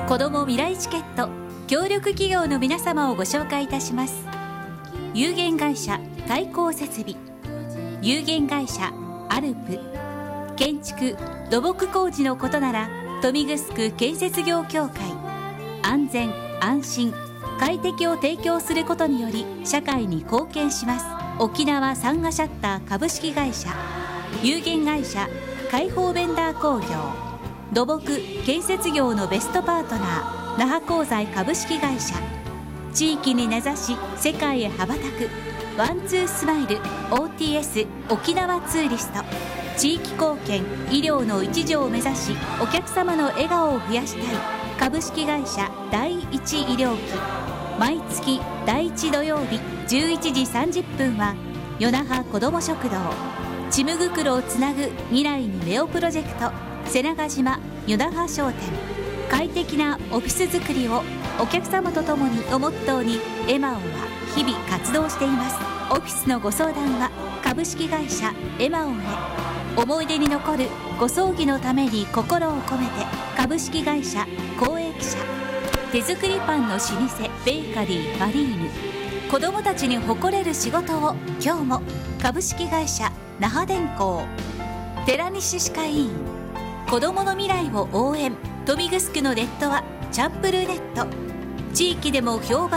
子ども未来チケット協力企業の皆様をご紹介いたします。有限会社開港設備、有限会社アルプ、建築土木工事のことなら豊見城建設業協会、安全安心快適を提供することにより社会に貢献します。沖縄サンガシャッター株式会社、有限会社開放ベンダー工業、土木建設業のベストパートナー那覇鋼材株式会社、地域に根ざし世界へ羽ばたくワンツースマイル OTS 沖縄ツーリスト、地域貢献医療の一助を目指しお客様の笑顔を増やしたい株式会社第一医療機、毎月第1土曜日11時30分は与那覇子ども食堂、ちむぐくろをつなぐ未来に目をプロジェクト瀬長島与那覇商店、快適なオフィス作りをお客様と共にをモットーにエマオは日々活動しています。オフィスのご相談は株式会社エマオへ。思い出に残るご葬儀のために心を込めて株式会社公益社、手作りパンの老舗ベーカリーマリーヌ、子どもたちに誇れる仕事を今日も株式会社那覇電工、寺西歯科医院、子どもの未来を応援豊見城のネットはチャンプルーネット、地域でも評判